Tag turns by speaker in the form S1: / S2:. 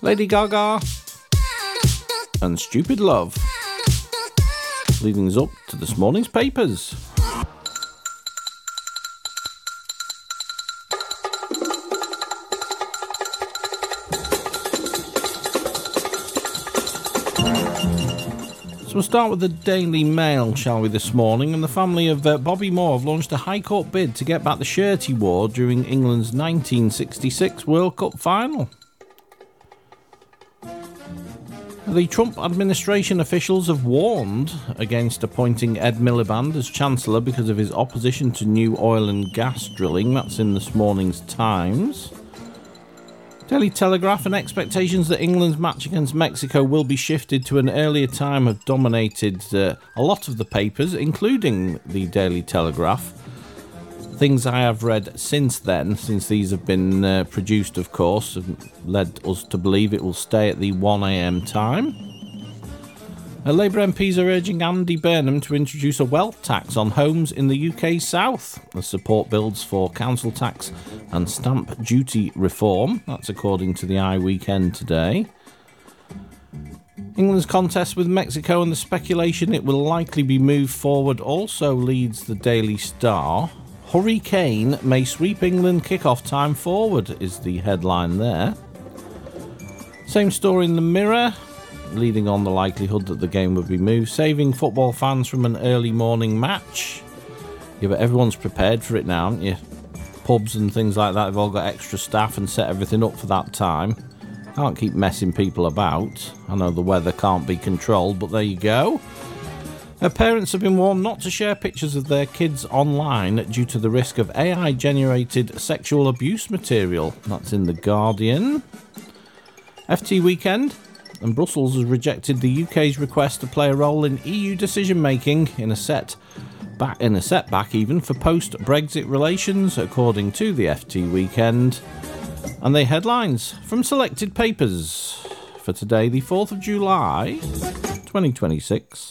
S1: Lady Gaga and Stupid Love, leading us up to this morning's papers. So we'll start with the Daily Mail, shall we, this morning. And the family of Bobby Moore have launched a High Court bid to get back the shirt he wore during England's 1966 World Cup final. The Trump administration officials have warned against appointing Ed Miliband as Chancellor because of his opposition to new oil and gas drilling. That's in this morning's Times. Daily Telegraph, and expectations that England's match against Mexico will be shifted to an earlier time have dominated a lot of the papers, including the Daily Telegraph. Things I have read since then, since these have been produced, of course, have led us to believe it will stay at the 1 a.m. time. Labour MPs are urging Andy Burnham to introduce a wealth tax on homes in the UK South as support builds for council tax and stamp duty reform. That's according to the Weekend today. England's contest with Mexico and the speculation it will likely be moved forward also leads the Daily Star. Hurricane may sweep England kick-off time forward is the headline there. Same story in the Mirror, leading on the likelihood that the game would be moved, saving football fans from an early morning match. Yeah, but everyone's prepared for it now, haven't you? Pubs and things like that have all got extra staff and set everything up for that time. Can't keep messing people about. I know the weather can't be controlled, but there you go. Parents have been warned not to share pictures of their kids online due to the risk of AI-generated sexual abuse material. That's in The Guardian. FT Weekend, and Brussels has rejected the UK's request to play a role in EU decision-making in a setback even for post-Brexit relations, according to the FT Weekend. And the headlines from selected papers for today, the 4th of July, 2026.